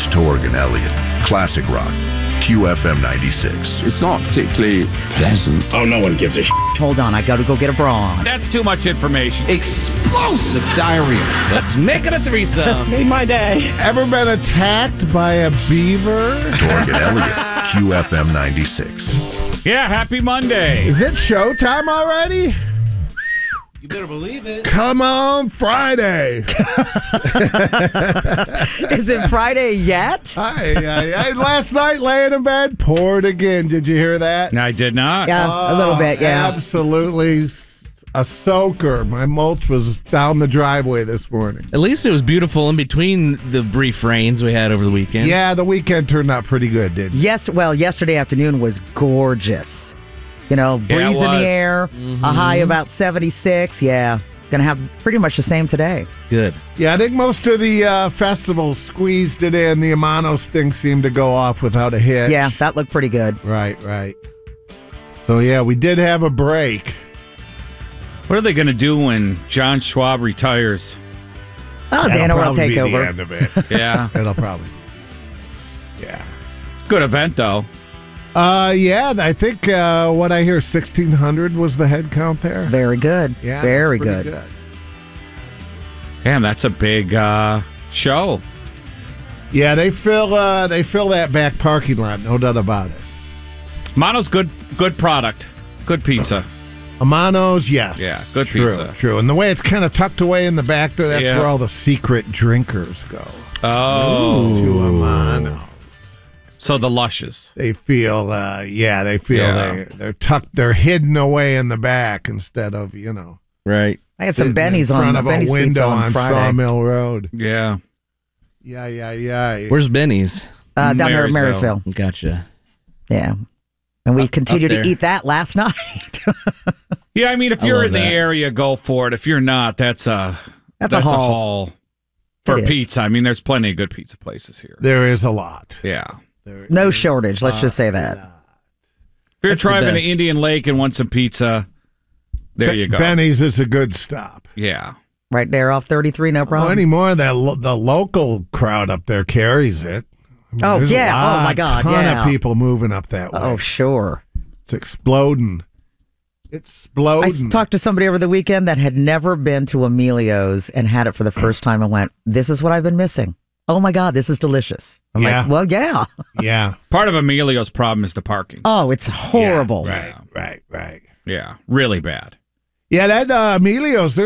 It's Torg and Elliott. Classic rock. QFM 96. It's not particularly pleasant. Oh, no one gives a shit. Hold on, I got to go get a bra on. That's too much information. Explosive diarrhea. Let's make it a threesome. Made my day. Ever been attacked by a beaver? Torg and Elliott. QFM 96. Yeah, happy Monday. Is it showtime already? You better believe it. Come on, Friday. Is it Friday yet? I last night laying in bed, poured again. Did you hear that? I did not. Yeah, a little bit, yeah. Absolutely a soaker. My mulch was down the driveway this morning. At least it was beautiful in between the brief rains we had over the weekend. Yeah, the weekend turned out pretty good, didn't it? Yesterday afternoon was gorgeous. You know, breeze in the air, a high about 76. Yeah, going to have pretty much the same today. Good. Yeah, I think most of the festivals squeezed it in. The Amanos thing seemed to go off without a hitch. Yeah, that looked pretty good. Right. So, yeah, we did have a break. What are they going to do when John Schwab retires? Oh, Dana will take over. The end of it. Yeah. It'll probably. Yeah. Good event, though. Yeah, I think what I hear, 1,600 was the head count there. Very good. Yeah, very that's good. Damn, that's a big show. Yeah, they fill that back parking lot, no doubt about it. Mono's good product. Good pizza. Amanos, yes. Yeah, good true, pizza. True. And the way it's kind of tucked away in the back there, that's where all the secret drinkers go. Oh. To Amano. So the Lushes. They feel, they're tucked, they're hidden away in the back instead of, Right. I had some sitting Benny's in front on of Benny's a window pizza on Friday. Sawmill Road. Yeah. Yeah. Where's Benny's? Down there in Marysville. Gotcha. Yeah. And we continued there. to eat that last night. Yeah, I mean, if you're in the area, go for it. If you're not, that's a haul for pizza. I mean, there's plenty of good pizza places here. There is a lot. Yeah. No shortage, let's just say that. If you're driving to Indian Lake and want some pizza, there you go. Benny's is a good stop. Yeah. Right there off 33, no problem. Well, anymore, the local crowd up there carries it. I mean, Oh, there's yeah. Oh, my God, a ton yeah. of people moving up that way. Oh, sure. It's exploding. I talked to somebody over the weekend that had never been to Emilio's and had it for the first time and went, this is what I've been missing. Oh, my God, this is delicious. I'm like, well, yeah. Yeah. Part of Emilio's problem is the parking. Oh, it's horrible. Yeah, right. Yeah, really bad. Yeah, that Emilio's,